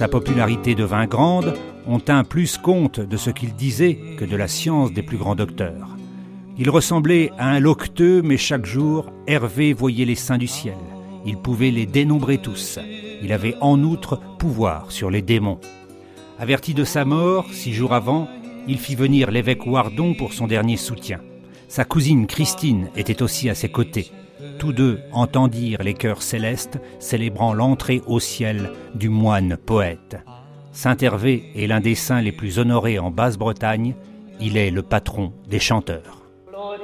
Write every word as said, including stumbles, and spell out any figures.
Sa popularité devint grande, on tint plus compte de ce qu'il disait que de la science des plus grands docteurs. Il ressemblait à un loqueteux, mais chaque jour, Hervé voyait les saints du ciel. Il pouvait les dénombrer tous. Il avait en outre pouvoir sur les démons. Averti de sa mort, six jours avant, il fit venir l'évêque Wardon pour son dernier soutien. Sa cousine Christine était aussi à ses côtés. Tous deux entendirent les chœurs célestes célébrant l'entrée au ciel du moine poète. Saint Hervé est l'un des saints les plus honorés en Basse-Bretagne. Il est le patron des chanteurs.